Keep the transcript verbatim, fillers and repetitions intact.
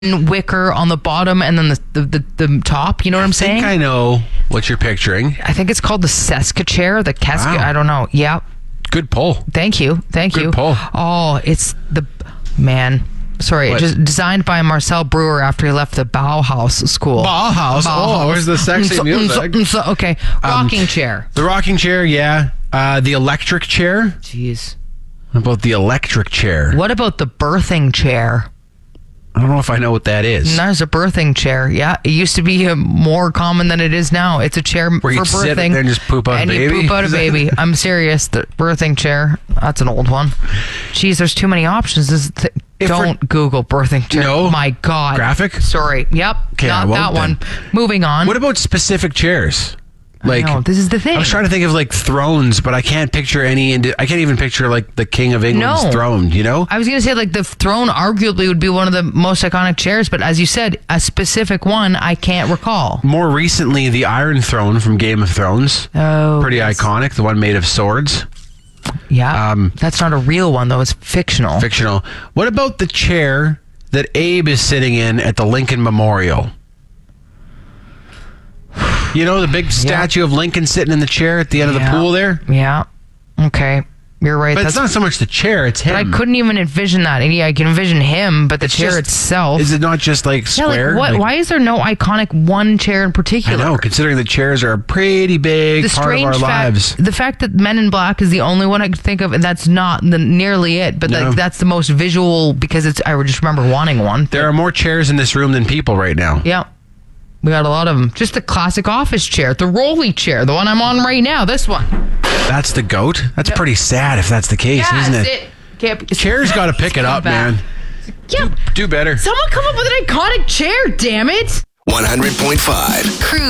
wicker on the bottom and then the the, the, the top. You know what I'm saying? I think I know what you're picturing. I think it's called the Seska chair. The Keska. Wow. I don't know. Yeah. Good pull. Thank you. Thank Good you. pull. Oh, it's the man. Sorry, What? just designed by Marcel Brewer after he left the Bauhaus school. Bauhaus. Oh, where's the sexy Mm, so- music? mm, so- mm, so- okay, rocking chair. The rocking chair, yeah. Uh, the electric chair. Jeez. What about the electric chair? What about the birthing chair? I don't know if I know what that is. There's a birthing chair. Yeah, it used to be uh, more common than it is now. It's a chair Where for you birthing. sit there and just poop out a and baby? you poop out a baby. I'm serious. The birthing chair. That's an old one. Jeez, there's too many options. This is th- If don't we're- Google birthing chair. No? My God. Graphic? Sorry. Yep. Okay, I Not won't that then. one. Moving on. What about specific chairs? Like, No, this is the thing. I was trying to think of like thrones, but I can't picture any. Indi- I can't even picture like the King of England's No. throne. You know? I was going to say, like, the throne arguably would be one of the most iconic chairs, but as you said, a specific one I can't recall. More recently, the Iron Throne from Game of Thrones. Oh. Pretty yes. iconic. The one made of swords. Yeah. Um, That's not a real one, though. It's fictional. Fictional. What about the chair that Abe is sitting in at the Lincoln Memorial? You know, the big statue of Lincoln sitting in the chair at the end of the Yeah. pool there? Yeah. Okay. You're right. But That's it's not so much the chair, it's him. But I couldn't even envision that. And yeah, I can envision him, but the It's chair just- itself. Is it not just like yeah, like, square? what, Like- why is there no iconic one chair in I particular? know, considering the chairs are a pretty big The part of strange our fact, lives. the fact that Men in Black is the only one I could think of, and that's not the, nearly it. But No. like that's the most visual because it's. I just remember wanting one. There are more chairs in this room than people right now. Yeah. We got a lot of them. Just the classic office chair, the rolly chair, the one I'm on right now. This one. That's the goat? That's pretty sad if that's the case, Yeah, isn't it's it? it. Can't be- Chairs got to pick it up, back. man. Yeah. Do better. Someone come up with an iconic chair, damn it. one hundred point five. Cruise